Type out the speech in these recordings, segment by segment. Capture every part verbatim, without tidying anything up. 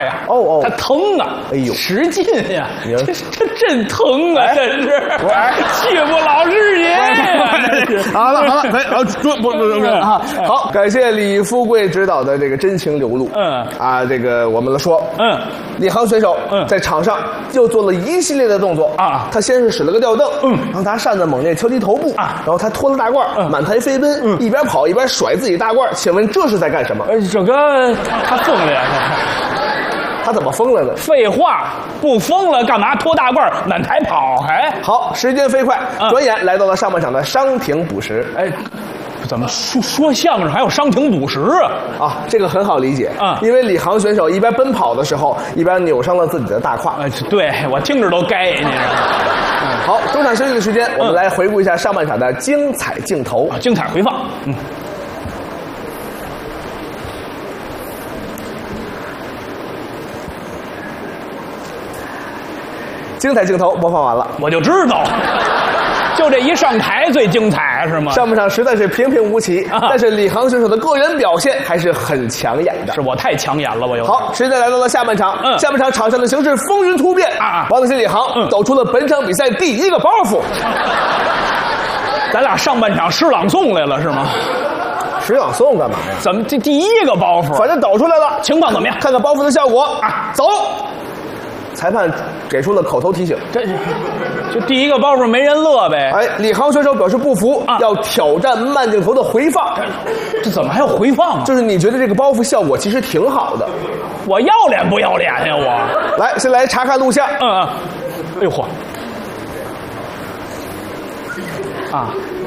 呀， 哦哦， 它疼啊！ 哎呦， 使劲呀！ 这这真疼啊！真是， 哎， 欺负老师爷！ 好了好了，哎，好，不不不不啊！好，感谢李富贵指导的这个真情流露。 嗯啊，这个我们说， 嗯， 李航选手嗯在场上又做了一系列的动作啊。 他先是使了个吊蹬， 嗯， 然后他扇子猛烈敲击头部啊， 然后他拖了大褂， 嗯， 满台飞奔， 嗯， 一边跑一边甩自己大褂。请问这是在干什么？ 呃，这个他疯了呀！ 他怎么疯了呢？ 废话，不疯了干嘛拖大褂满台跑？还好，时间飞快， 嗯转眼来到了上半场的伤停补时。 哎，怎么说说相声还有伤停补时啊？ 啊，这个很好理解啊， 因为李航选手一边奔跑的时候，一边扭伤了自己的大胯。 呃，对我听着都该，你知道吗？ 好，中场休息的时间，我们来回顾一下上半场的精彩镜头。 啊，精彩回放。嗯。 精彩镜头播放完了， 我就知道，就这一上台最精彩是吗？ 上半场实在是平平无奇， 啊、 但是李航选手的个人表现还是很抢眼的。 是我太抢眼了，我又好，时间来到了下半场， 嗯， 下半场场上的形势风云突变啊！ 王子欣、李航、嗯、走出了本场比赛第一个包袱。 咱俩上半场诗朗诵来了是吗？ 诗朗诵干嘛呀？ 怎么这第一个包袱？ 反正抖出来了， 情况怎么样？ 看看包袱的效果啊！走。裁判给出了口头提醒， 这就第一个包袱没人乐呗。 哎，李航选手表示不服，啊、要挑战慢镜头的回放。 这, 这怎么还要回放啊？ 就是你觉得这个包袱效果其实挺好的， 我要脸不要脸呀？我来，先来查看录像。 嗯嗯，哎呦嚯！啊，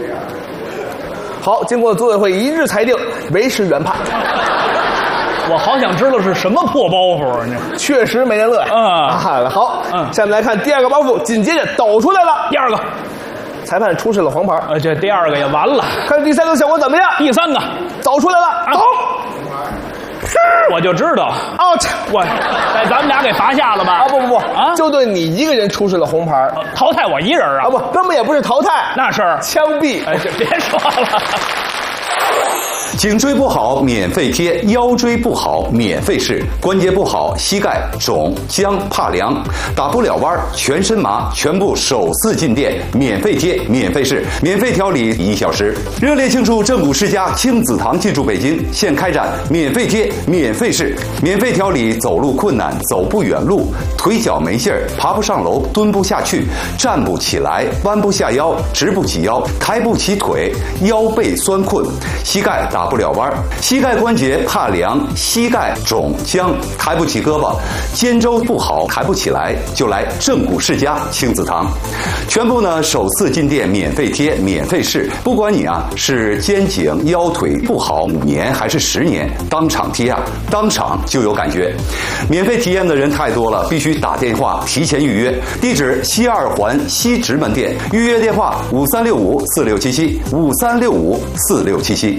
好，经过组委会一致裁定，维持原判。 我好想知道是什么破包袱啊！你确实没人乐。 嗯， 啊，好， 嗯， 下面来看第二个包袱，紧接着抖出来了。 第二个， 裁判出示了黄牌。 呃，这第二个也完了。 看第三个效果怎么样？ 第三个抖出来了，抖。 我就知道 ，out！ 我哎，咱们俩给罚下了吧？ 啊，不不不， 啊， 就对你一个人出示了红牌， 呃、淘汰我一人啊？ 啊不，根本也不是淘汰， 那是枪毙。 哎，别说了。 颈椎不好免费贴，腰椎不好免费试，关节不好膝盖肿僵怕凉，打不了弯全身麻，全部首次进店免费贴免费试，免费调理一小时。热烈庆祝正骨世家亲子堂进驻北京，现开展免费贴免费试，免费调理走路困难、走不远路、腿脚没劲儿、爬不上楼、蹲不下去、站不起来、弯不下腰、直不起腰、抬不起腿、腰背酸困、膝盖打不了弯，膝盖关节怕凉，膝盖肿僵，抬不起胳膊，肩周不好抬不起来，就来正骨世家亲子堂。全部呢首次进店免费贴免费试，不管你啊是肩颈腰腿不好五年还是十年，当场贴啊，当场就有感觉。免费体验的人太多了，必须打电话提前预约。地址西二环西直门店，预约电话五三六五四六七七五三六五四六七七。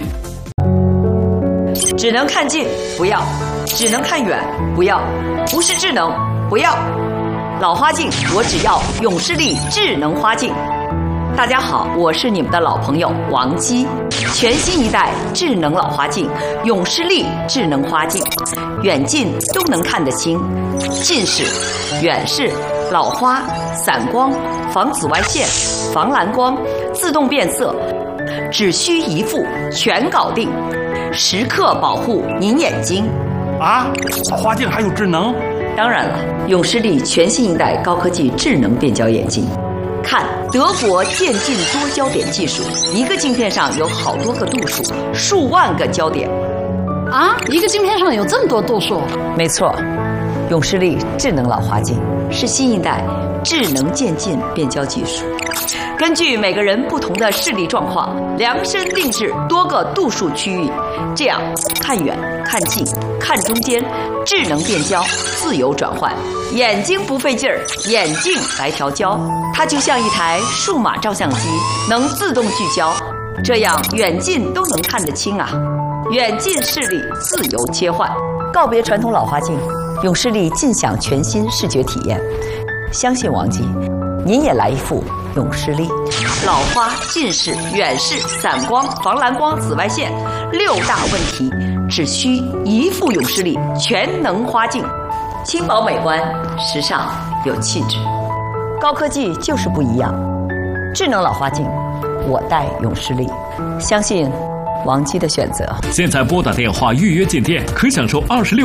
只能看近不要，只能看远不要，不是智能不要。老花镜我只要永视力智能花镜。大家好，我是你们的老朋友王姬。全新一代智能老花镜永视力智能花镜，远近都能看得清，近视、远视、老花、散光、防紫外线、防蓝光、自动变色，只需一副全搞定，时刻保护您眼睛。 啊，老花镜还有智能？ 当然了，永视力全新一代高科技智能变焦眼镜。看德国渐进多焦点技术，一个镜片上有好多个度数，数万个焦点。 啊，一个镜片上有这么多度数？ 没错，永视力智能老花镜是新一代智能渐进变焦技术，根据每个人不同的视力状况，量身定制多个度数区域，这样看远、看近、看中间，智能变焦，自由转换，眼睛不费劲儿，眼镜来调焦，它就像一台数码照相机，能自动聚焦，这样远近都能看得清啊！远近视力自由切换，告别传统老花镜，永视力尽享全新视觉体验。相信王姬，您也来一副永视力。老花、近视、远视、散光、防蓝光、紫外线六大问题，只需一副永视力全能花镜， 轻薄美观，时尚有气质。高科技就是不一样。智能老花镜，我戴永视力，相信王姬的选择。 现在拨打电话预约进店，可享受二十六